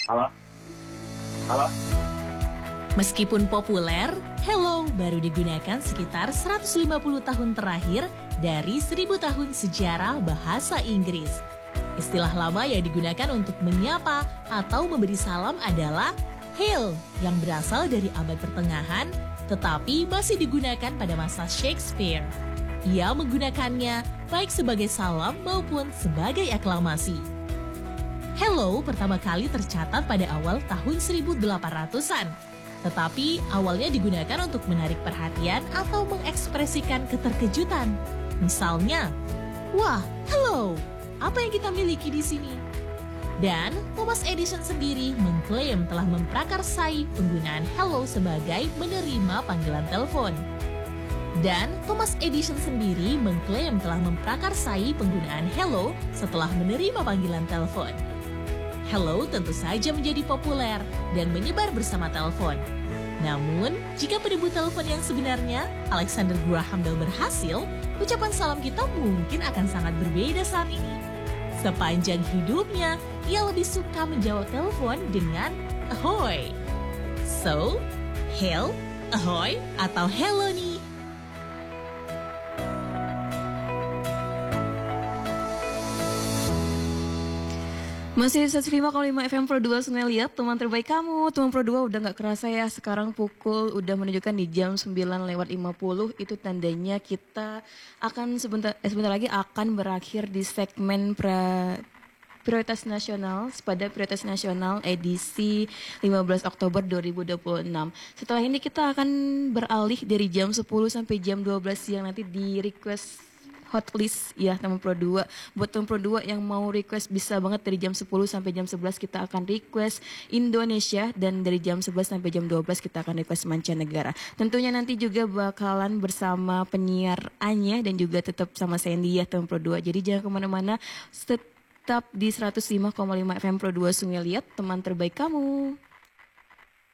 Halo, halo. Meskipun populer, Hello baru digunakan sekitar 150 tahun terakhir dari 1000 tahun sejarah bahasa Inggris. Istilah lama yang digunakan untuk menyapa atau memberi salam adalah hail yang berasal dari abad pertengahan tetapi masih digunakan pada masa Shakespeare. Ia menggunakannya baik sebagai salam maupun sebagai aklamasi. Hello pertama kali tercatat pada awal tahun 1800-an. Tetapi awalnya digunakan untuk menarik perhatian atau mengekspresikan keterkejutan. Misalnya, wah, hello, apa yang kita miliki di sini? Dan Thomas Edison sendiri mengklaim telah memprakarsai penggunaan hello sebagai menerima panggilan telepon. Dan Thomas Edison sendiri mengklaim telah memprakarsai penggunaan hello setelah menerima panggilan telepon. Hello tentu saja menjadi populer dan menyebar bersama telepon. Namun, jika penebut telepon yang sebenarnya, Alexander Graham Bell berhasil, ucapan salam kita mungkin akan sangat berbeda saat ini. Sepanjang hidupnya, ia lebih suka menjawab telepon dengan ahoy. So, hail, ahoy, atau hello nih. Masih 105,5 FM Pro 2 Sungai Liat, teman terbaik kamu. Teman Pro 2 udah gak kerasa ya, sekarang pukul udah menunjukkan di jam 9:50. Itu tandanya kita akan sebentar lagi akan berakhir di segmen Prioritas Nasional pada Prioritas Nasional edisi 15 Oktober 2026. Setelah ini kita akan beralih dari jam 10 sampai jam 12 siang nanti di request hotlist ya teman Pro 2. Buat teman Pro 2 yang mau request bisa banget dari jam 10 sampai jam 11 kita akan request Indonesia dan dari jam 11 sampai jam 12 kita akan request mancanegara. Tentunya nanti juga bakalan bersama penyiar Anya dan juga tetap sama Sandy ya teman Pro 2. Jadi jangan kemana-mana, tetap di 105,5 FM Pro 2 Sungai Liat, teman terbaik kamu.